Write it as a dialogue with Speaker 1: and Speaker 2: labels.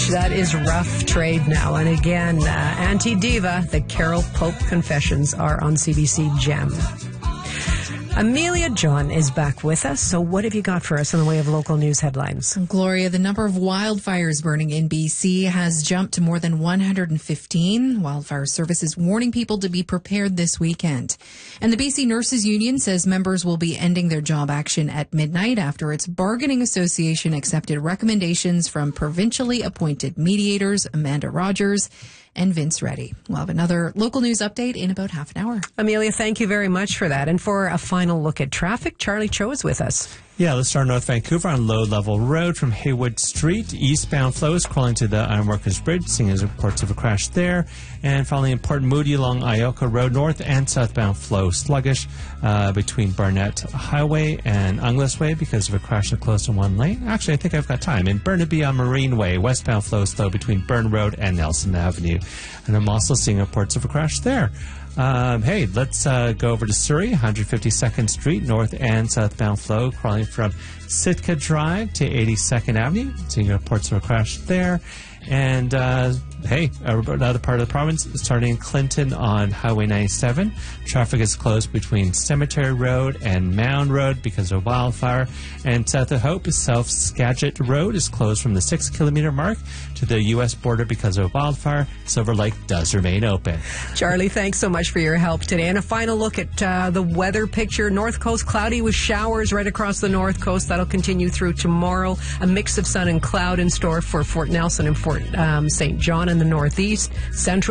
Speaker 1: Ouch, that is rough trade now. And again, Anti-Diva, the Carol Pope Confessions are on CBC Gem. Amelia John is back with us. So what have you got for us in the way of local news headlines?
Speaker 2: Gloria, the number of wildfires burning in BC has jumped to more than 115. Wildfire Services warning people to be prepared this weekend. And the BC Nurses Union says members will be ending their job action at midnight after its bargaining association accepted recommendations from provincially appointed mediators Amanda Rogers and Vince Reddy. We'll have another local news update in about half an hour.
Speaker 1: Amelia, thank you very much for that. And for a final look at traffic, Charlie Cho is with us.
Speaker 3: Yeah, let's start North Vancouver on Low Level Road from Haywood Street. Eastbound flow is crawling to the Ironworkers Bridge, seeing as reports of a crash there. And finally, in Port Moody along Ioka Road, north and southbound flow sluggish between Barnett Highway and Unglas Way because of a crash that closed in one lane. Actually, I think I've got time. In Burnaby on Marine Way, westbound flow is slow between Burn Road and Nelson Avenue. And I'm also seeing reports of a crash there. Hey, let's go over to Surrey, 152nd Street, north and southbound flow, crawling from Sitka Drive to 82nd Avenue. Seeing reports of a crash there. And, hey, another part of the province, starting in Clinton on Highway 97. Traffic is closed between Cemetery Road and Mound Road because of wildfire. And south of Hope, South Skagit Road is closed from the 6-kilometer mark to the U.S. border because of wildfire. Silver Lake does remain open.
Speaker 1: Charlie, thanks so much for your help today. And a final look at the weather picture. North Coast cloudy with showers right across the North Coast. That'll continue through tomorrow. A mix of sun and cloud in store for Fort Nelson and Fort St. John in the northeast. Central